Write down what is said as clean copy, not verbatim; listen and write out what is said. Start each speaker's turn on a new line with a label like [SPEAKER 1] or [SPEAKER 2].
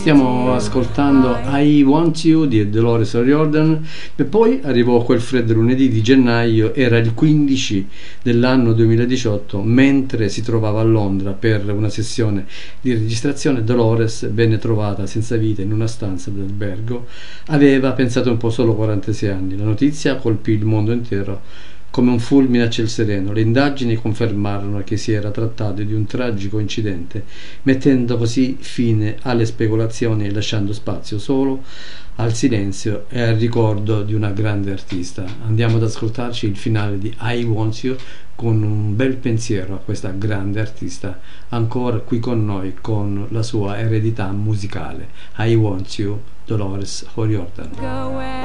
[SPEAKER 1] Stiamo ascoltando I Want You di Dolores O'Riordan e poi arrivò quel freddo lunedì di gennaio, era il 15 dell'anno 2018, mentre si trovava a Londra per una sessione di registrazione. Dolores venne trovata senza vita in una stanza d'albergo, aveva pensato un po' solo 46 anni. La notizia colpì il mondo intero come un fulmine a ciel sereno. Le indagini confermarono che si era trattato di un tragico incidente, mettendo così fine alle speculazioni e lasciando spazio solo al silenzio e al ricordo di una grande artista. Andiamo ad ascoltarci il finale di I Want You con un bel pensiero a questa grande artista ancora qui con noi con la sua eredità musicale. I Want You, Dolores O'Riordan.